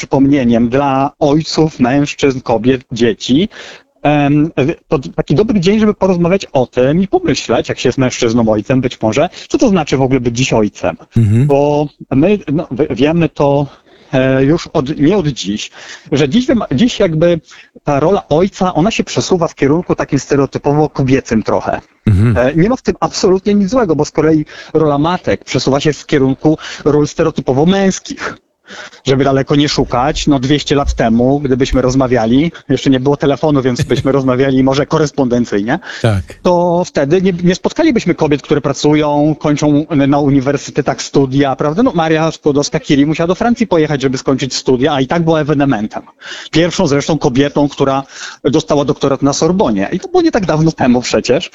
przypomnieniem dla ojców, mężczyzn, kobiet, dzieci. To taki dobry dzień, żeby porozmawiać o tym i pomyśleć, jak się jest mężczyzną, ojcem być może, co to znaczy w ogóle być dziś ojcem. Bo my wiemy to już nie od dziś, że dziś jakby ta rola ojca, ona się przesuwa w kierunku takim stereotypowo kobiecym trochę. Nie ma w tym absolutnie nic złego, bo z kolei rola matek przesuwa się w kierunku ról stereotypowo męskich. Żeby daleko nie szukać, 200 lat temu, gdybyśmy rozmawiali, jeszcze nie było telefonu, więc byśmy rozmawiali może korespondencyjnie, tak. To wtedy nie spotkalibyśmy kobiet, które pracują, kończą na uniwersytetach studia, prawda? Maria Skłodowska-Curie musiała do Francji pojechać, żeby skończyć studia, a i tak była ewenementem. Pierwszą zresztą kobietą, która dostała doktorat na Sorbonie. I to było nie tak dawno temu przecież.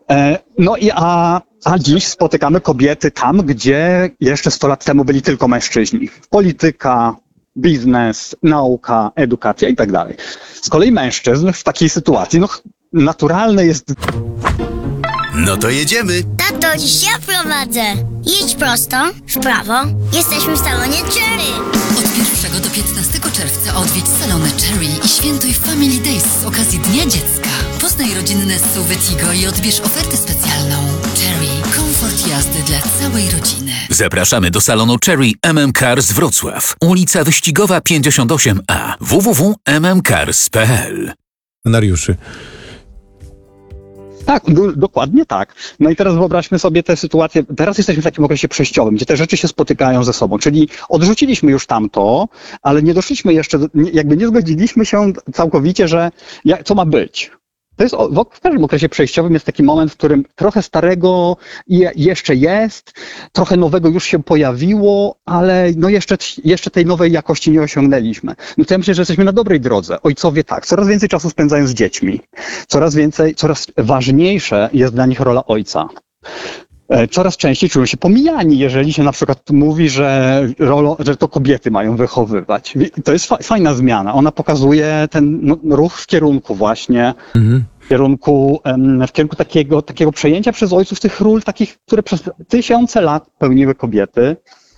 A dziś spotykamy kobiety tam, gdzie jeszcze 100 lat temu byli tylko mężczyźni. Polityka, biznes, nauka, edukacja i tak dalej. Z kolei mężczyzn w takiej sytuacji, naturalne jest... No to jedziemy. Tato, dziś ja prowadzę. Jedź prosto, w prawo. Jesteśmy w salonie Cherry. Od 1 do 15 czerwca odwiedź salony Cherry i świętuj Family Days z okazji Dnia Dziecka. Poznaj rodzinne SUV Tigo i odbierz ofertę specjalną. Cherry. Komfort jazdy dla całej rodziny. Zapraszamy do salonu Cherry Cars Wrocław. Ulica Wyścigowa 58A. www.mmcars.pl. Scenariuszy. Tak, dokładnie tak. No i teraz wyobraźmy sobie tę sytuację, teraz jesteśmy w takim okresie przejściowym, gdzie te rzeczy się spotykają ze sobą, czyli odrzuciliśmy już tamto, ale nie doszliśmy jeszcze, jakby nie zgodziliśmy się całkowicie, że co ma być. To jest, w każdym okresie przejściowym jest taki moment, w którym trochę starego jeszcze jest, trochę nowego już się pojawiło, ale jeszcze tej nowej jakości nie osiągnęliśmy. No to ja myślę, że jesteśmy na dobrej drodze. Ojcowie tak, coraz więcej czasu spędzają z dziećmi. Coraz ważniejsza jest dla nich rola ojca. Coraz częściej czują się pomijani, jeżeli się na przykład mówi, że to kobiety mają wychowywać. To jest fajna zmiana. Ona pokazuje ten ruch w kierunku właśnie, w kierunku takiego przejęcia przez ojców tych ról, takich, które przez tysiące lat pełniły kobiety.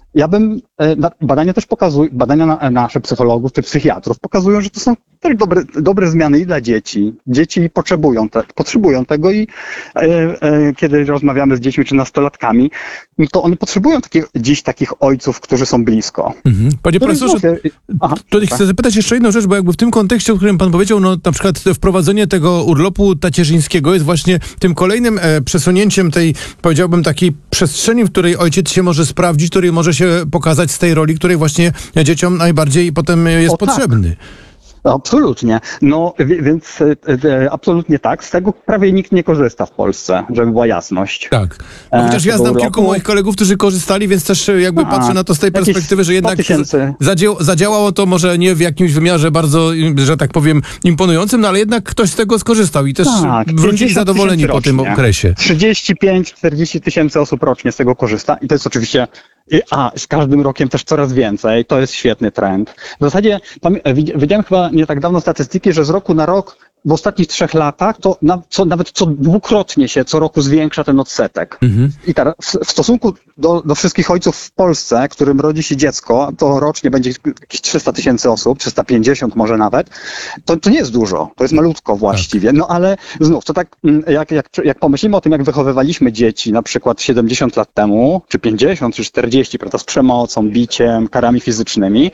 Badania też pokazują, nasze psychologów czy psychiatrów pokazują, że to są też dobre zmiany i dla dzieci. Dzieci potrzebują tego i kiedy rozmawiamy z dziećmi czy nastolatkami, to one potrzebują dziś takich ojców, którzy są blisko. Panie profesorze, tutaj chcę zapytać jeszcze jedną rzecz, bo jakby w tym kontekście, o którym pan powiedział, na przykład wprowadzenie tego urlopu tacierzyńskiego jest właśnie tym kolejnym przesunięciem tej, powiedziałbym, takiej przestrzeni, w której ojciec się może sprawdzić, który może się pokazać z tej roli, której właśnie dzieciom najbardziej potem jest potrzebny. Tak. Absolutnie. Więc absolutnie tak. Z tego prawie nikt nie korzysta w Polsce, żeby była jasność. Tak. Chociaż ja znam kilku moich kolegów, którzy korzystali, więc też jakby patrzę na to z tej perspektywy, że jednak zadziałało to może nie w jakimś wymiarze bardzo, że tak powiem, imponującym, ale jednak ktoś z tego skorzystał i też wrócili zadowoleni po tym okresie. 35-40 tysięcy osób rocznie z tego korzysta i to jest oczywiście z każdym rokiem też coraz więcej. To jest świetny trend. W zasadzie widziałem chyba nie tak dawno statystyki, że z roku na rok w ostatnich 3 latach to nawet co dwukrotnie się co roku zwiększa ten odsetek. I teraz w stosunku do wszystkich ojców w Polsce, którym rodzi się dziecko, to rocznie będzie jakieś 300 tysięcy osób, 350 może nawet, to nie jest dużo, to jest malutko właściwie. Tak. Ale znów, to tak jak pomyślimy o tym, jak wychowywaliśmy dzieci na przykład 70 lat temu, czy 50, czy 40, prawda, z przemocą, biciem, karami fizycznymi,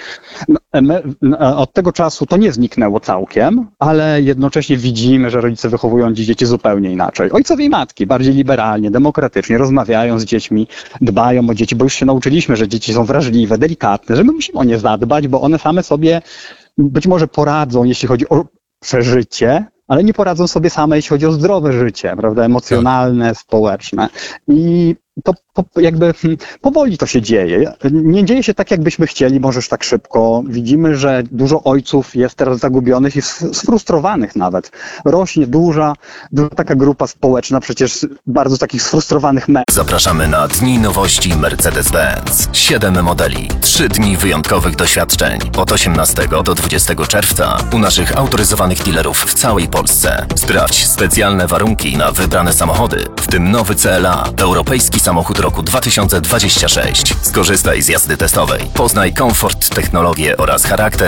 od tego czasu to nie zniknęło całkiem, ale jednocześnie widzimy, że rodzice wychowują dziś dzieci zupełnie inaczej. Ojcowie i matki bardziej liberalnie, demokratycznie rozmawiają z dziećmi, dbają o dzieci, bo już się nauczyliśmy, że dzieci są wrażliwe, delikatne, że my musimy o nie zadbać, bo one same sobie być może poradzą, jeśli chodzi o przeżycie, ale nie poradzą sobie same, jeśli chodzi o zdrowe życie, prawda, emocjonalne, społeczne. I to jakby powoli to się dzieje. Nie dzieje się tak, jakbyśmy chcieli, może już tak szybko. Widzimy, że dużo ojców jest teraz zagubionych i sfrustrowanych nawet. Rośnie duża taka grupa społeczna, przecież bardzo takich sfrustrowanych mężczyzn. Zapraszamy na Dni Nowości Mercedes-Benz. 7 modeli, 3 dni wyjątkowych doświadczeń. Od 18 do 20 czerwca u naszych autoryzowanych dealerów w całej Polsce. Sprawdź specjalne warunki na wybrane samochody, w tym nowy CLA, europejski samochód roku 2026. Skorzystaj z jazdy testowej. Poznaj komfort, technologię oraz charakter